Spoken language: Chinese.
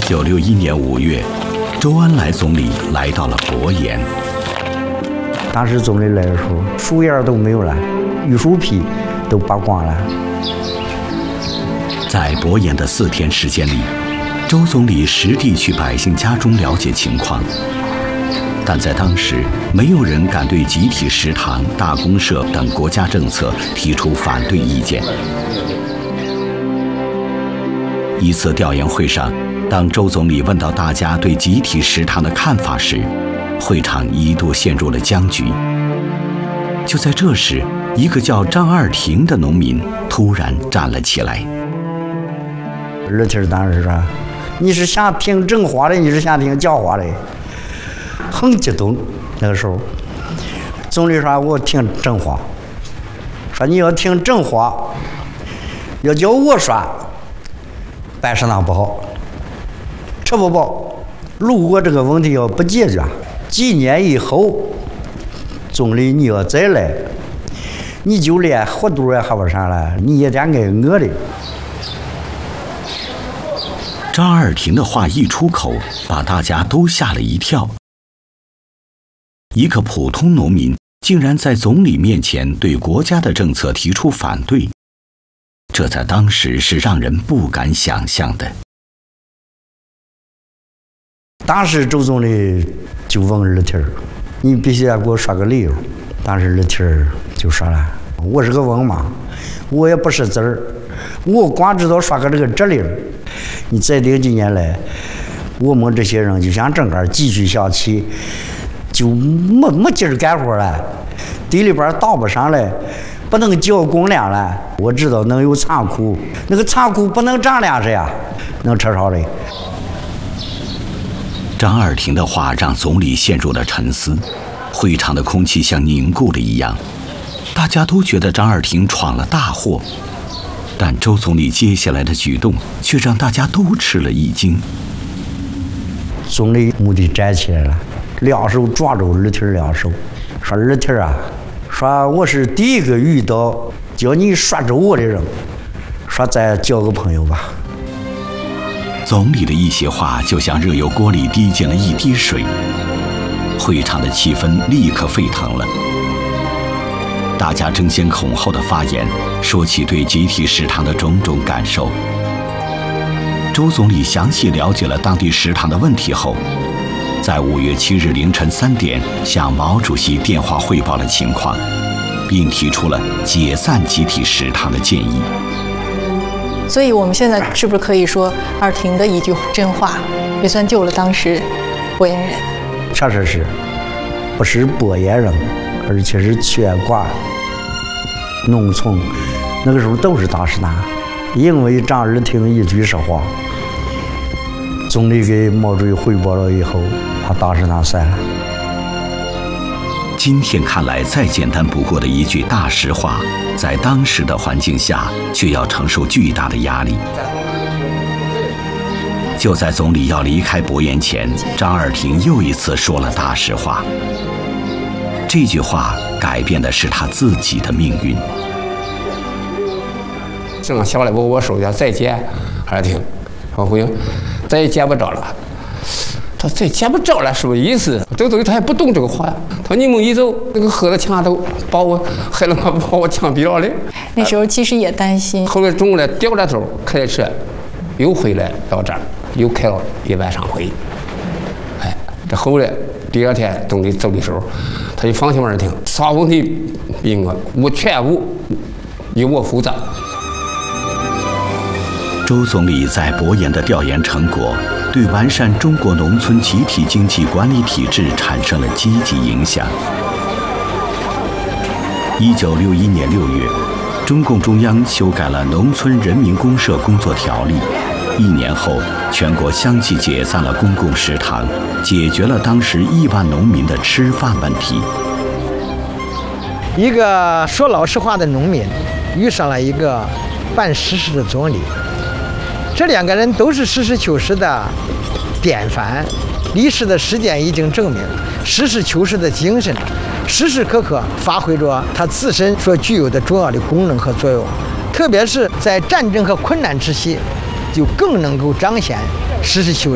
1961年5月，周恩来总理来到了博研。 当时总理来的时候，树叶都没有了，榆树皮都拔光了。 在博研的4天时间里，周总理实地去百姓家中了解情况，但在当时，没有人敢对集体食堂、大公社等国家政策提出反对意见。一次调研会上，当周总理问到大家对集体食堂的看法时，会场一度陷入了僵局。就在这时，一个叫张二廷的农民突然站了起来。 二廷当时说：“你是想听真话的，你是想听假话的？”很激动。那个时候，总理说：“我听真话。说你要听真话，要叫我说，办食堂不好，吃不饱。如果这个问题要不解决，几年以后，总理你要再来，你就连活肚也喝不上了，你也得挨饿的。” 张二廷的话一出口，把大家都吓了一跳。一个普通农民竟然在总理面前对国家的政策提出反对，这在当时是让人不敢想象的。 当时周总理就问二廷：“你必须要给我说个理由。”当时二廷就说了：“我是个文盲，我也不识字儿，我光知道说个这个指令。你再顶几年来，我们这些人就像整个继续下去，就没劲儿干活了，地里边倒不上来，不能交公粮了。我知道能有仓库，那个仓库不能长粮食呀，能吃啥嘞？” 张二廷的话让总理陷入了沉思，会场的空气像凝固了一样，大家都觉得张二廷闯了大祸。但周总理接下来的举动却让大家都吃了一惊。 总理蓦地站起来了，两手抓住二廷两手，说：“二廷啊，说我是第一个遇到叫你说着我的人，说咱交个朋友吧。” 总理的一席话就像热油锅里滴进了一滴水，会场的气氛立刻沸腾了。大家争先恐后的发言，说起对集体食堂的种种感受。周总理详细了解了当地食堂的问题后，在5月7日凌晨3点向毛主席电话汇报了情况，并提出了解散集体食堂的建议。 所以我们现在是不是可以说，二廷的一句真话，也算救了当时博研人？ 确实是，不是博研人，而且是全国农村那个时候都是大食堂。因为张二廷一句实话，总理给毛主席汇报了以后，把大食堂散了。 今天看来再简单不过的一句大实话，在当时的环境下却要承受巨大的压力。就在总理要离开博研前，张二廷又一次说了大实话。这句话改变的是他自己的命运。 正下来我手下再见二廷，说不行，再也见不着了。他再见不着了什么意思？周总理他还不懂这个话。他说你们一走，那个河的墙都把我害了，把我枪毙了嘞。 那时候其实也担心。 后来中午来掉了头，开着车又回来到这儿，又开了一晚上会。哎，这后来第2天总理走的时候，他就放心二廷，啥问题我全部由我负责。 周总理在博研的调研成果，对完善中国农村集体经济管理体制产生了积极影响。1961年6月，中共中央修改了《农村人民公社工作条例》，1年后，全国相继解散了公共食堂，解决了当时亿万农民的吃饭问题。 一个说老实话的农民，遇上了一个办实事的总理，这2个人都是实事求是的典范。历史的实践已经证明，实事求是的精神时时刻刻发挥着它自身所具有的重要的功能和作用，特别是在战争和困难之际，就更能够彰显实事求是。